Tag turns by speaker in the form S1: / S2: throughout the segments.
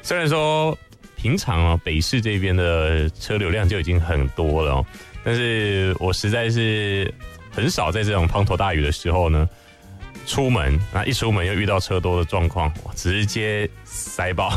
S1: 虽然说平常北市这边的车流量就已经很多了但是我实在是很少在这种滂沱大雨的时候呢出门，那一出门又遇到车多的状况，直接塞爆。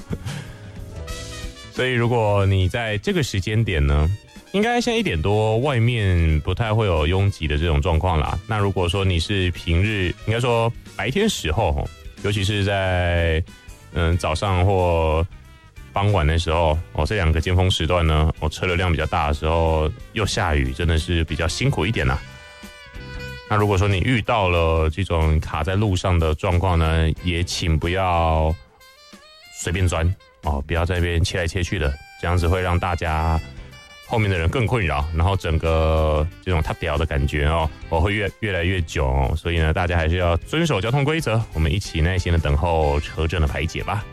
S1: 所以如果你在这个时间点呢，应该现在1点多，外面不太会有拥挤的这种状况啦。那如果说你是平日，应该说白天时候，尤其是在早上或傍晚的时候这2个尖峰时段呢车流量比较大的时候又下雨，真的是比较辛苦一点啦。那如果说你遇到了这种卡在路上的状况呢，也请不要随便钻不要在那边切来切去的，这样子会让大家后面的人更困扰，然后整个这种踏掉的感觉会越来越久所以呢，大家还是要遵守交通规则，我们一起耐心的等候车阵的排解吧。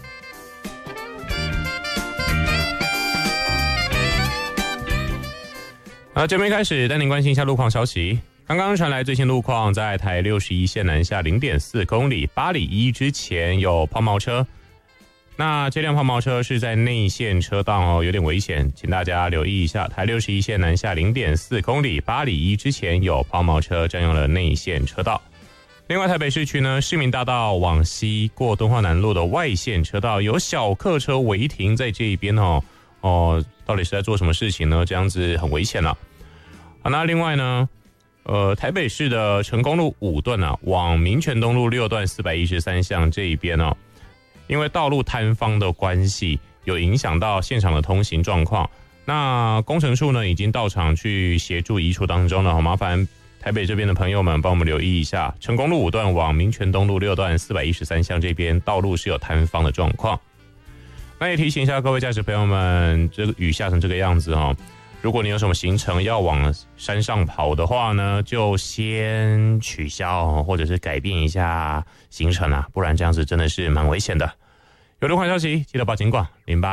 S1: 节目一开始带您关心一下路况消息。刚刚传来最新路况，在台61线南下 0.4 公里8里1之前有抛锚车，那这辆抛锚车是在内线车道有点危险，请大家留意一下。台61线南下 0.4 公里8里1之前有抛锚车占用了内线车道。另外台北市区呢，市民大道往西过敦化南路的外线车道有小客车违停在这一边到底是在做什么事情呢？这样子很危险那另外呢台北市的成功路5段往民权东路6段413巷这一边因为道路坍方的关系，有影响到现场的通行状况。那工程处呢已经到场去协助移除当中了，麻烦台北这边的朋友们帮我们留意一下，成功路5段往民权东路6段413巷这边道路是有坍方的状况。那也提醒一下各位驾驶朋友们，这个雨下成这个样子如果你有什么行程要往山上跑的话呢，就先取消或者是改变一下行程不然这样子真的是蛮危险的。有路况消息记得报警广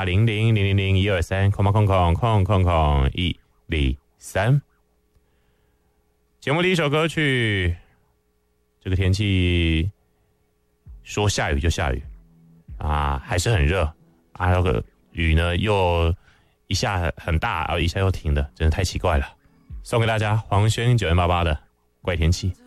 S1: 0800000123000123。节目第一首歌曲，这个天气说下雨就下雨还是很热那个雨呢又一下很大一下又停的，真的太奇怪了。送给大家黄轩988的怪天气。